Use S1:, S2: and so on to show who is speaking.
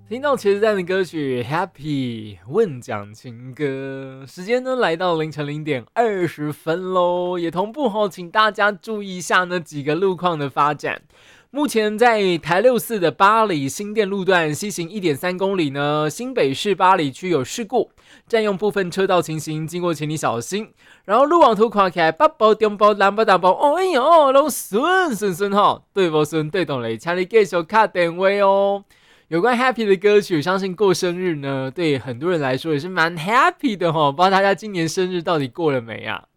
S1: 听到茄子蛋的歌曲《Happy》问讲情歌，时间呢来到凌晨0:20喽，也同步请大家注意一下那几个路况的发展。目前在台64的八里新店路段西行1.3公里呢，新北市八里区有事故，占用部分车道情形，经过请你小心。然后路网图看起来北部、中部、南部、大部，哎呦，都顺哈，对不顺对懂嘞，请你继续卡电话哦。有关 Happy 的歌曲，我相信过生日呢，对很多人来说也是蛮 Happy 的哈。不知道大家今年生日到底过了没啊？